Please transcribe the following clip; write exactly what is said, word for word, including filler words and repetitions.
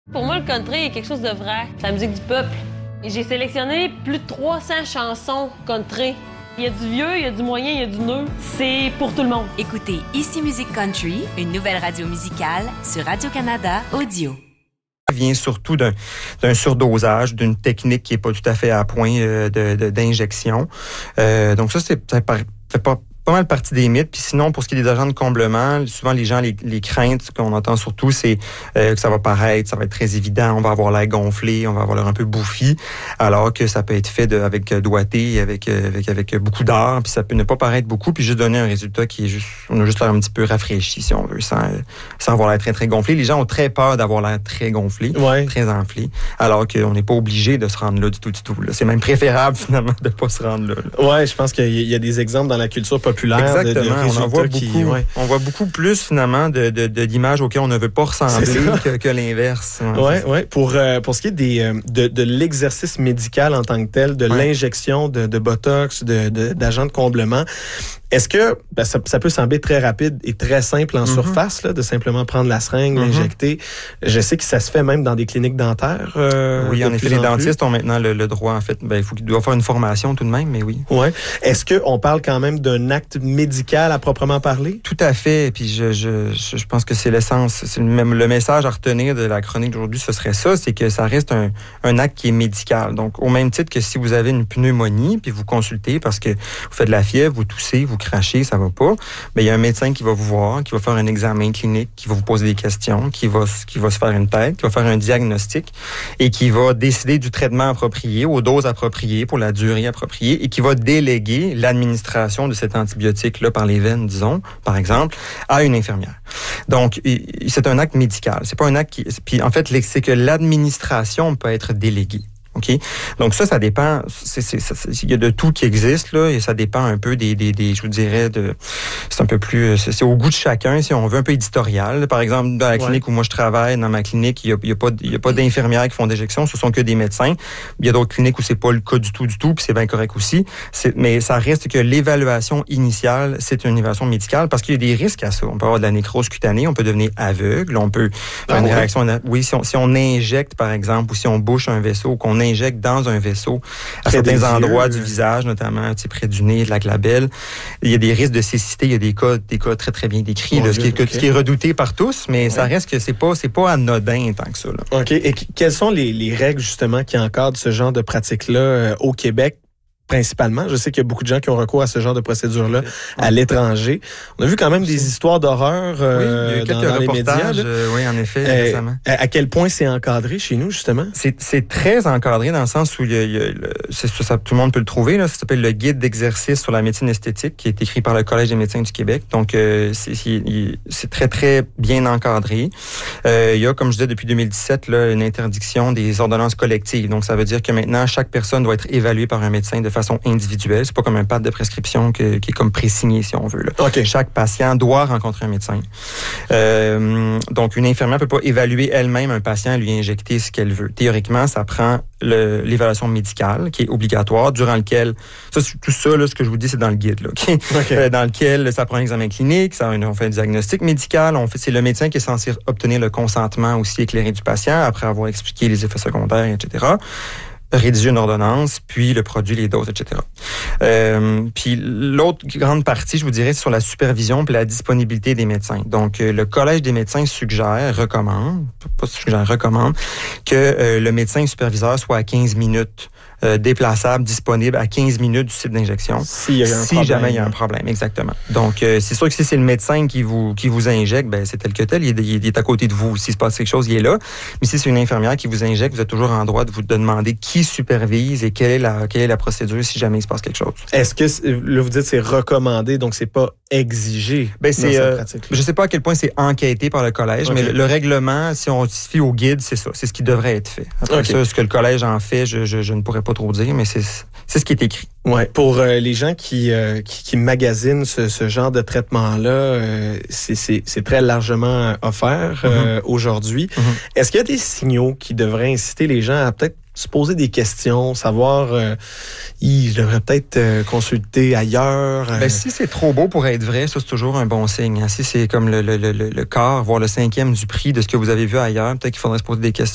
Pour moi, le country est quelque chose de vrai. C'est la musique du peuple. Et j'ai sélectionné plus de trois cents chansons country. Il y a du vieux, il y a du moyen, il y a du neuf. C'est pour tout le monde. Écoutez Ici Musique Country, une nouvelle radio musicale sur Radio-Canada Audio. Vient surtout d'un, d'un surdosage, d'une technique qui est pas tout à fait à point euh, de, de, d'injection. Euh, donc ça, c'est, ça fait pas pas mal partie des mythes. Puis sinon, pour ce qui est des agents de comblement, souvent les gens, les, les craintes qu'on entend surtout, c'est euh, que ça va paraître, ça va être très évident, on va avoir l'air gonflé, on va avoir l'air un peu bouffi, alors que ça peut être fait de, avec doigté, avec, avec, avec beaucoup d'art, puis ça peut ne pas paraître beaucoup, puis juste donner un résultat qui est juste, on a juste l'air un petit peu rafraîchi, si on veut, sans, sans avoir l'air très, très gonflé. Les gens ont très peur d'avoir l'air très gonflé, ouais. très enflé, alors qu'on n'est pas obligé de se rendre là du tout, du tout. Là. C'est même préférable, finalement, de ne pas se rendre là, là. Ouais, je pense qu'il y a des exemples dans la culture populaire. Exactement, de, de on en voit qui, beaucoup. Ouais. On voit beaucoup plus finalement de, de, de d'images auxquelles on ne veut pas ressembler que, que l'inverse. Ouais, ouais. ouais. Pour euh, pour ce qui est des de, de l'exercice médical en tant que tel, de ouais. l'injection de, de botox, de, de d'agents de comblement. Est-ce que ben, ça, ça peut sembler très rapide et très simple en mm-hmm. surface, là, de simplement prendre la seringue, mm-hmm. l'injecter? Je sais que ça se fait même dans des cliniques dentaires. Euh, oui, en effet, les dentistes ont maintenant le, le droit, en fait. Ben, il faut qu'ils doivent faire une formation tout de même, mais oui. Ouais. Est-ce qu'on parle quand même d'un acte médical à proprement parler? Tout à fait. Puis je, je, je pense que c'est l'essence. C'est le, même, le message à retenir de la chronique d'aujourd'hui, ce serait ça, c'est que ça reste un, un acte qui est médical. Donc, au même titre que si vous avez une pneumonie, puis vous consultez parce que vous faites de la fièvre, vous toussez, vous cracher, ça va pas, mais il y a un médecin qui va vous voir, qui va faire un examen clinique, qui va vous poser des questions, qui va, qui va se faire une tête, qui va faire un diagnostic et qui va décider du traitement approprié, aux doses appropriées, pour la durée appropriée et qui va déléguer l'administration de cet antibiotique-là par les veines, disons, par exemple, à une infirmière. Donc, c'est un acte médical. C'est pas un acte qui... Puis, en fait, c'est que l'administration peut être déléguée. OK? Donc ça, ça dépend. C'est, c'est, c'est, il y a de tout qui existe, là, et ça dépend un peu des, des, des je vous dirais, de, c'est un peu plus, c'est, c'est au goût de chacun, si on veut, un peu éditorial. Par exemple, dans la clinique ouais. où moi je travaille, dans ma clinique, il y a, il y a pas, il y a pas d'infirmières qui font d'injections, ce sont que des médecins. Il y a d'autres cliniques où c'est pas le cas du tout, du tout, puis c'est bien correct aussi. C'est, mais ça reste que l'évaluation initiale, c'est une évaluation médicale parce qu'il y a des risques à ça. On peut avoir de la nécrose cutanée, on peut devenir aveugle, on peut faire ah, une ouais. réaction. Oui, si on, si on injecte, par exemple, ou si on bouche un vaisseau, qu'on injecte dans un vaisseau à près certains endroits yeux. Du visage, notamment près du nez, de la glabelle. Il y a des risques de cécité, il y a des cas, des cas très très bien décrits, là, Dieu, ce qui, okay. qui est redouté par tous, mais ouais. ça reste que c'est pas c'est pas anodin tant que ça. Là. OK. Et quelles sont les, les règles justement qui encadrent ce genre de pratique-là euh, au Québec? Principalement. Je sais qu'il y a beaucoup de gens qui ont recours à ce genre de procédure-là à l'étranger. On a vu quand même des histoires d'horreur euh, oui, il y a dans, quelques dans les médias. Euh, oui, en effet, euh, récemment. À quel point c'est encadré chez nous, justement? C'est, c'est très encadré dans le sens où il y a, il y a le, c'est, ça, tout le monde peut le trouver. Là, ça s'appelle le Guide d'exercice sur la médecine esthétique qui est écrit par le Collège des médecins du Québec. Donc, euh, c'est, c'est, c'est très, très bien encadré. Euh, il y a, comme je disais, depuis deux mille dix-sept, là, une interdiction des ordonnances collectives. Donc, ça veut dire que maintenant, chaque personne doit être évaluée par un médecin de façon individuelle. C'est pas comme un pad de prescription que, qui est comme pré-signé, si on veut. Là. Okay. Chaque patient doit rencontrer un médecin. Euh, donc, une infirmière peut pas évaluer elle-même un patient et lui injecter ce qu'elle veut. Théoriquement, ça prend le, l'évaluation médicale qui est obligatoire, durant lequel... Ça, tout ça, là, ce que je vous dis, c'est dans le guide. Là, okay? Okay. Euh, dans lequel ça prend un examen clinique, ça, on fait un diagnostic médical, on fait, c'est le médecin qui est censé obtenir le consentement aussi éclairé du patient après avoir expliqué les effets secondaires, et cetera, rédiger une ordonnance, puis le produit, les doses, et cetera. Euh, puis l'autre grande partie, je vous dirais, c'est sur la supervision puis la disponibilité des médecins. Donc, euh, le Collège des médecins suggère, recommande, pas suggère, recommande, que euh, le médecin superviseur soit à quinze minutes Euh, déplaçable, disponible à quinze minutes du site d'injection. Si, y a un si problème. jamais il y a un problème, exactement. Donc, euh, c'est sûr que si c'est le médecin qui vous qui vous injecte, ben c'est tel que tel, il est, il est à côté de vous. S'il se passe quelque chose, il est là. Mais si c'est une infirmière qui vous injecte, vous êtes toujours en droit de vous demander qui supervise et quelle est la quelle est la procédure si jamais il se passe quelque chose. Est-ce que, là, vous dites c'est recommandé, donc c'est pas exigé ben, c'est, dans cette euh, pratique? Je sais pas à quel point c'est enquêté par le collège, okay. mais le, le règlement, si on se fie au guide, c'est ça. C'est ce qui devrait être fait. Après okay. ça, ce que le collège en fait, je, je, je ne pourrais pas trop dire, mais c'est, c'est ce qui est écrit. Ouais, pour euh, les gens qui, euh, qui qui magasinent ce, ce genre de traitement-là, euh, c'est, c'est c'est très largement offert euh, mm-hmm. aujourd'hui. Mm-hmm. Est-ce qu'il y a des signaux qui devraient inciter les gens à peut-être se poser des questions, savoir, euh, je devrais peut-être euh, consulter ailleurs. Euh. Ben, si c'est trop beau pour être vrai, ça, c'est toujours un bon signe. Si c'est comme le, le, le, le quart, voire le cinquième du prix de ce que vous avez vu ailleurs, peut-être qu'il faudrait se poser des questions.